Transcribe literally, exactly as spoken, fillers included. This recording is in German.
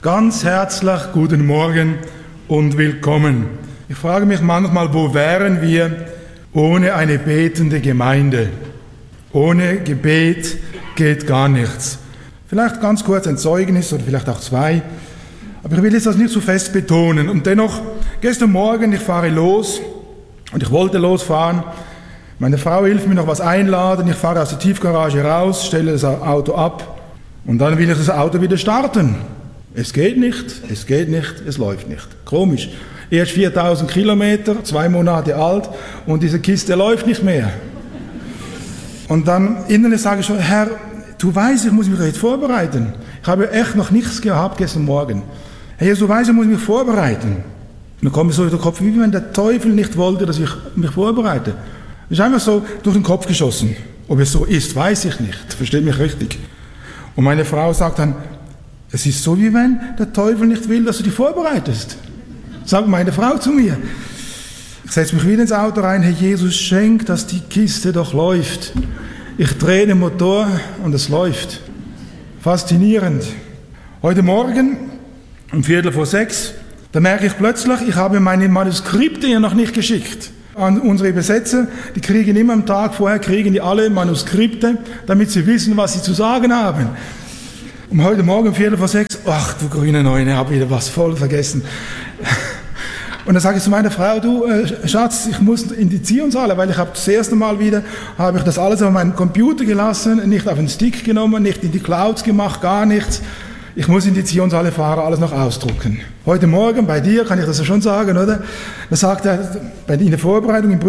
Ganz herzlich guten Morgen und willkommen. Ich frage mich manchmal, wo wären wir ohne eine betende Gemeinde? Ohne Gebet geht gar nichts. Vielleicht ganz kurz ein Zeugnis oder vielleicht auch zwei. Aber ich will jetzt das nicht so fest betonen. Und dennoch, gestern Morgen, ich fahre los und ich wollte losfahren. Meine Frau hilft mir noch was einladen. Ich fahre aus der Tiefgarage raus, stelle das Auto ab und dann will ich das Auto wieder starten. Es geht nicht, es geht nicht, es läuft nicht. Komisch. Erst viertausend Kilometer, zwei Monate alt und diese Kiste läuft nicht mehr. Und dann innerlich sage ich schon, Herr, du weißt, ich muss mich jetzt vorbereiten. Ich habe echt noch nichts gehabt gestern Morgen. Herr Jesus, du weißt, ich muss mich vorbereiten. Und dann kommt mir so in den Kopf, wie wenn der Teufel nicht wollte, dass ich mich vorbereite. Das ist einfach so durch den Kopf geschossen. Ob es so ist, weiß ich nicht. Versteht mich richtig. Und meine Frau sagt dann, es ist so, wie wenn der Teufel nicht will, dass du dich vorbereitest. Sagt meine Frau zu mir. Ich setze mich wieder ins Auto rein. Herr Jesus, schenk, dass die Kiste doch läuft. Ich drehe den Motor und es läuft. Faszinierend. Heute Morgen, um Viertel vor sechs, da merke ich plötzlich, ich habe meine Manuskripte ja noch nicht geschickt. An unsere Übersetzer, die kriegen immer am Tag vorher, kriegen die alle Manuskripte, damit sie wissen, was sie zu sagen haben. Um heute Morgen um Viertel vor sechs, ach du grüne Neune, ich habe wieder was voll vergessen. Und dann sage ich zu meiner Frau, du äh, Schatz, ich muss in die Zionshalle, weil ich habe das erste Mal wieder, habe ich das alles auf meinen Computer gelassen, nicht auf den Stick genommen, nicht in die Clouds gemacht, gar nichts. Ich muss in die Zionshalle fahren, alles noch ausdrucken. Heute Morgen bei dir kann ich das ja schon sagen, oder? Da sagt er, in der Vorbereitung im